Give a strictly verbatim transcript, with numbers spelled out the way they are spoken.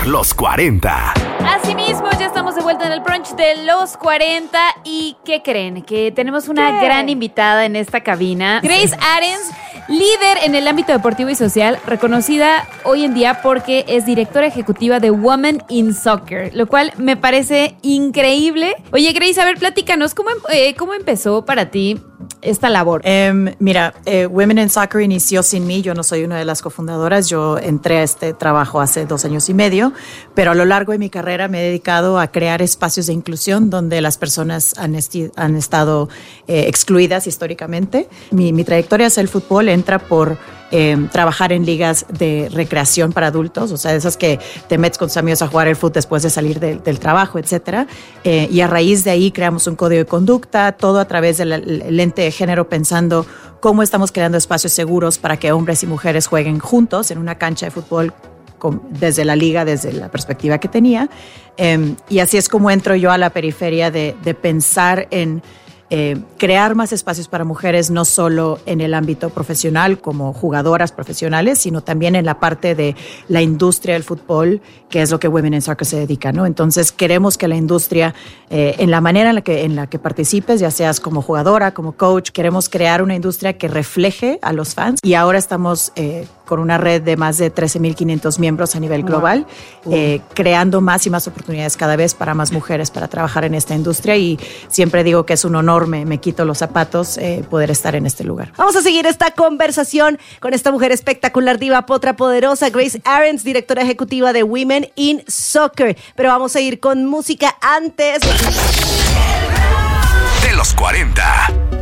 los cuarenta. Asimismo, ya estamos de vuelta en el brunch de los cuarenta. ¿Y qué creen? Que tenemos una ¿Qué? gran invitada en esta cabina. Grace Arends, líder en el ámbito deportivo y social, reconocida hoy en día porque es directora ejecutiva de Women in Soccer, lo cual me parece increíble. Oye, Grace, a ver, platícanos, ¿cómo, eh, cómo empezó para ti esta labor? Um, mira, eh, Women in Soccer inició sin mí. Yo no soy una de las cofundadoras. Yo entré a este trabajo hace dos años y medio, pero a lo largo de mi carrera me he dedicado a crear espacios de inclusión donde las personas han, esti- han estado eh, excluidas históricamente. Mi, mi trayectoria hacia el fútbol entra por eh, trabajar en ligas de recreación para adultos, o sea, esas que te metes con tus amigos a jugar el fútbol después de salir de, del trabajo, etcétera. Eh, y a raíz de ahí creamos un código de conducta, todo a través del lente de género, pensando cómo estamos creando espacios seguros para que hombres y mujeres jueguen juntos en una cancha de fútbol con, desde la liga, desde la perspectiva que tenía. Eh, y así es como entro yo a la periferia de, de pensar en Eh, crear más espacios para mujeres, no solo en el ámbito profesional como jugadoras profesionales, sino también en la parte de la industria del fútbol, que es lo que Women in Soccer se dedica, ¿no? Entonces queremos que la industria, eh, en la manera en la que, en la que participes, ya seas como jugadora, como coach, queremos crear una industria que refleje a los fans, y ahora estamos eh, con una red de más de trece mil quinientos miembros a nivel global, wow. eh, creando más y más oportunidades cada vez para más mujeres para trabajar en esta industria, y siempre digo que es un honor, me, me quito los zapatos, eh, poder estar en este lugar. Vamos a seguir esta conversación con esta mujer espectacular, diva, potra, poderosa, Grace Arends, directora ejecutiva de Women in Soccer. Pero vamos a ir con música antes de los cuarenta.